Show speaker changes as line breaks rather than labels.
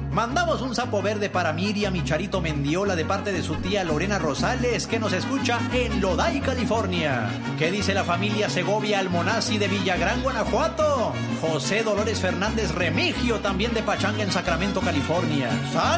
Mandamos un sapo verde para Miriam y Charito Mendiola de parte de su tía Lorena Rosales, que nos escucha en Lodi, California. ¿Qué dice la familia Segovia Almonacci de Villagrán, Guanajuato? José Dolores Fernández Remigio, también de Pachanga en Sacramento, California. ¡Sal!